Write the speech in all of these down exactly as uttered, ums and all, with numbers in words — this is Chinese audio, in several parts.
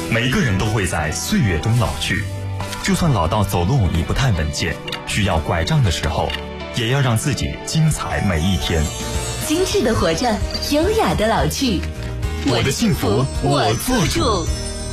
每个人都会在岁月中老去，就算老到走路已不太稳健，需要拐杖的时候，也要让自己精彩每一天。 精致的活着，优雅的老去。 我的幸福我做主。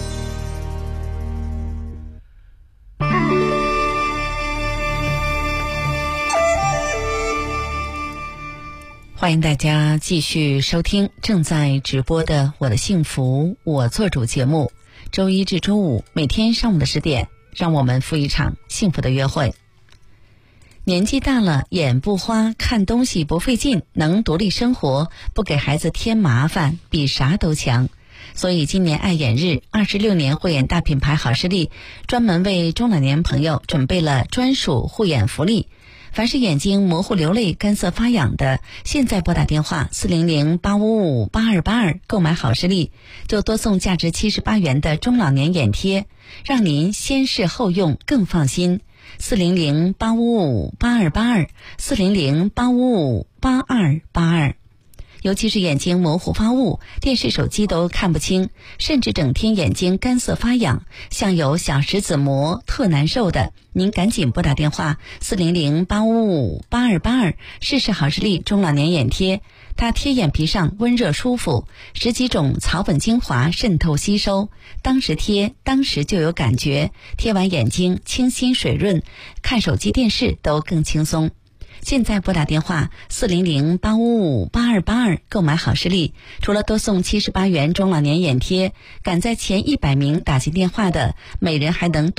欢迎大家继续收听正在直播的《我的幸福我做主》节目，周一至周五每天上午的十点，让我们赴一场幸福的约会。年纪大了，眼不花，看东西不费劲，能独立生活，不给孩子添麻烦，比啥都强。所以今年爱眼日二十六年护眼大品牌好视力专门为中老年朋友准备了专属护眼福利。凡是眼睛模糊流泪、干涩发痒的，现在拨打电话四零零八五五八二八二购买好视力，就多送价值七十八元的中老年眼贴，让您先试后用更放心。四零零八五五八二八二，四零零八五五八二八二。尤其是眼睛模糊发雾，电视手机都看不清，甚至整天眼睛干涩发痒，像有小石子膜特难受的，您赶紧拨打电话四零零八五五八二八二，试试好视力中老年眼贴。它贴眼皮上温热舒服，十几种草本精华渗透吸收，当时贴当时就有感觉，贴完眼睛清新水润，看手机电视都更轻松。现在拨打电话四零零八五五八二八二购买好视力，除了多送七十八元中老年眼贴，赶在前一百名打进电话的，每人还能